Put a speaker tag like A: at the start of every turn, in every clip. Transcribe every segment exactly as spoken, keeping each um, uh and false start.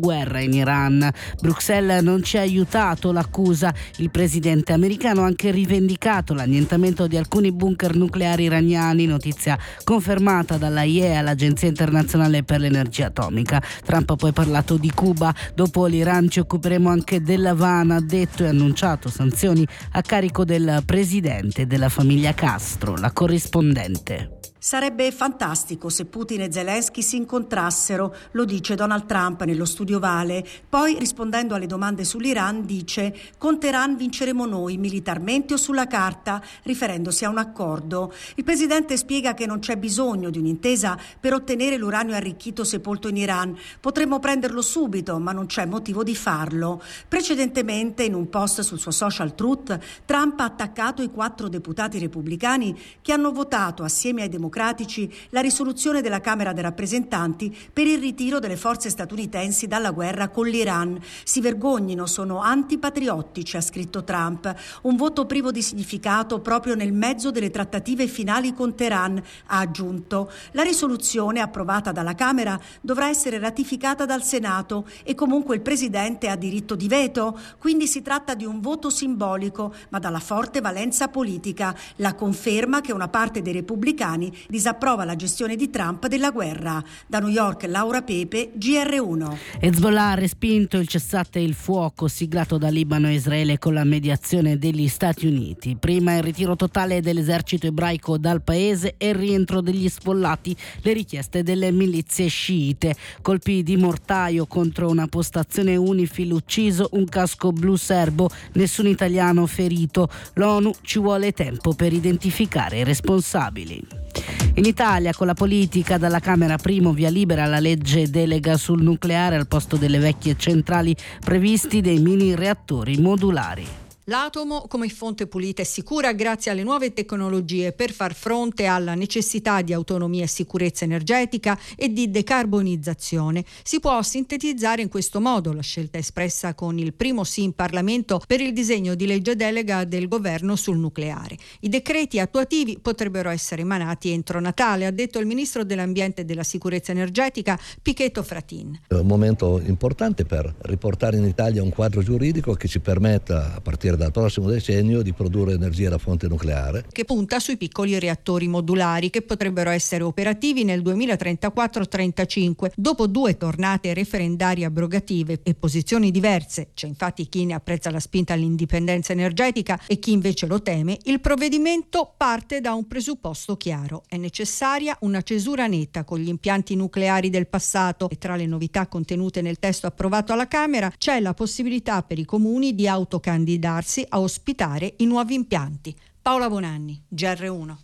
A: guerra in Iran. Bruxelles non ci ha aiutato, l'accusa. Il presidente americano ha anche rivendicato l'annientamento di alcuni bunker nucleari iraniani, notizia confermata dalla I E A, l'Agenzia Internazionale per l'Energia Atomica. Trump ha poi parlato di Cuba. Dopo l'Iran ci occuperemo anche dell'Havana, ha detto, e annunciato sanzioni a carico del presidente e della famiglia Castro. La corrispondente.
B: Sarebbe fantastico se Putin e Zelensky si incontrassero, lo dice Donald Trump nello studio Vale. Poi, rispondendo alle domande sull'Iran, dice: con Teheran vinceremo noi, militarmente o sulla carta, riferendosi a un accordo. Il presidente spiega che non c'è bisogno di un'intesa per ottenere l'uranio arricchito sepolto in Iran. Potremmo prenderlo subito, ma non c'è motivo di farlo. Precedentemente, in un post sul suo social Truth, Trump ha attaccato i quattro deputati repubblicani che hanno votato assieme ai democratici la risoluzione della Camera dei rappresentanti per il ritiro delle forze statunitensi dalla guerra con l'Iran. Si vergognino, sono antipatriottici, ha scritto Trump. Un voto privo di significato proprio nel mezzo delle trattative finali con Teheran, ha aggiunto. La risoluzione approvata dalla Camera dovrà essere ratificata dal Senato e comunque il Presidente ha diritto di veto, quindi si tratta di un voto simbolico ma dalla forte valenza politica, la conferma che una parte dei repubblicani disapprova la gestione di Trump della guerra. Da New York, Laura Pepe, G R uno.
A: Hezbollah ha respinto il cessate il fuoco siglato da Libano e Israele con la mediazione degli Stati Uniti. Prima il ritiro totale dell'esercito ebraico dal paese e il rientro degli sfollati, le richieste delle milizie sciite. Colpi di mortaio contro una postazione UNIFIL, ucciso un casco blu serbo, nessun italiano ferito. L'ONU: ci vuole tempo per identificare i responsabili. In Italia, con la politica, dalla Camera primo via libera alla legge delega sul nucleare al posto delle vecchie centrali previsti dei mini reattori modulari.
C: L'atomo come fonte pulita e sicura grazie alle nuove tecnologie per far fronte alla necessità di autonomia e sicurezza energetica e di decarbonizzazione. Si può sintetizzare in questo modo la scelta espressa con il primo sì in Parlamento per il disegno di legge delega del governo sul nucleare. I decreti attuativi potrebbero essere emanati entro Natale, ha detto il ministro dell'Ambiente e della Sicurezza Energetica Pichetto Fratin.
D: È un momento importante per riportare in Italia un quadro giuridico che ci permetta, a partire dal prossimo decennio, di produrre energia da fonte nucleare,
C: che punta sui piccoli reattori modulari che potrebbero essere operativi nel duemilatrentaquattro trentacinque. Dopo due tornate referendarie abrogative e posizioni diverse, c'è infatti chi ne apprezza la spinta all'indipendenza energetica e chi invece lo teme, il provvedimento parte da un presupposto chiaro: è necessaria una cesura netta con gli impianti nucleari del passato, e tra le novità contenute nel testo approvato alla Camera c'è la possibilità per i comuni di autocandidarsi a ospitare i nuovi impianti. Paola Bonanni, G R uno.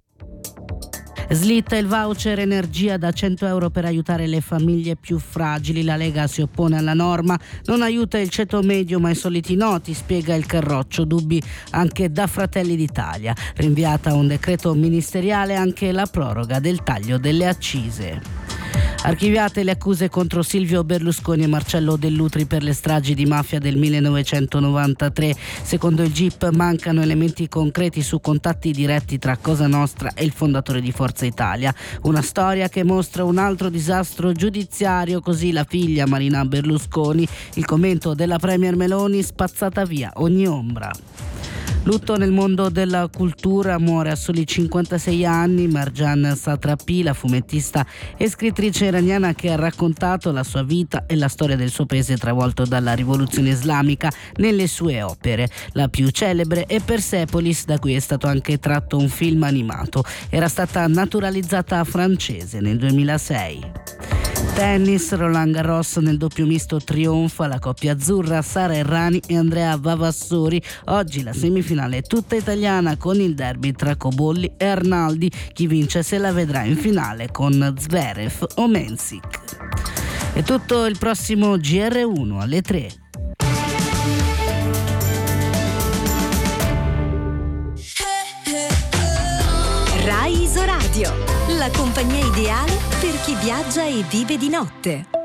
A: Slitta il voucher energia da cento euro per aiutare le famiglie più fragili. La Lega si oppone alla norma, non aiuta il ceto medio ma i soliti noti, spiega il Carroccio. Dubbi anche da Fratelli d'Italia. Rinviata a un decreto ministeriale anche la proroga del taglio delle accise. Archiviate le accuse contro Silvio Berlusconi e Marcello Dell'Utri per le stragi di mafia del millenovecentonovantatré. Secondo il G I P mancano elementi concreti su contatti diretti tra Cosa Nostra e il fondatore di Forza Italia. Una storia che mostra un altro disastro giudiziario, così la figlia Marina Berlusconi. Il commento della premier Meloni: spazzata via ogni ombra. Lutto nel mondo della cultura, muore a soli cinquantasei anni Marjan Satrapi, la fumettista e scrittrice iraniana che ha raccontato la sua vita e la storia del suo paese travolto dalla rivoluzione islamica nelle sue opere. La più celebre è Persepolis, da cui è stato anche tratto un film animato. Era stata naturalizzata francese nel duemilasei. Tennis, Roland Garros, nel doppio misto trionfa la coppia azzurra Sara Errani e Andrea Vavassori. Oggi la semifinale è tutta italiana con il derby tra Cobolli e Arnaldi. Chi vince se la vedrà in finale con Zverev o Mensik. È tutto, il prossimo G R uno alle tre.
E: Rai Isoradio, la compagnia ideale per chi viaggia e vive di notte.